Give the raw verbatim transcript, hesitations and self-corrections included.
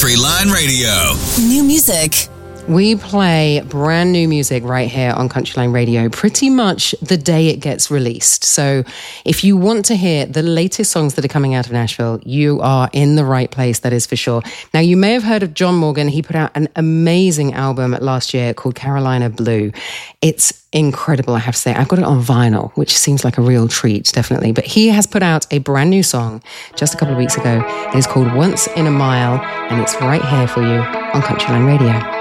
Countryline Radio. New music. We play brand new music right here on Countryline Radio pretty much the day it gets released. So if you want to hear the latest songs that are coming out of Nashville, you are in the right place, that is for sure. Now, you may have heard of John Morgan. He put out an amazing album last year called Carolina Blue. It's incredible, I have to say. I've got it on vinyl, which seems like a real treat, definitely. But he has put out a brand new song just a couple of weeks ago. It is called Once in a Mile, and it's right here for you on Countryline Radio.